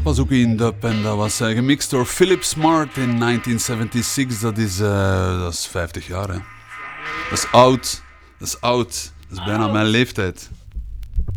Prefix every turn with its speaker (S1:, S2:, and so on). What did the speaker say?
S1: was ook in dub en dat was gemixt door Philip Smart in 1976. Dat is 50 jaar, hè. Dat is oud. Dat is bijna mijn leeftijd.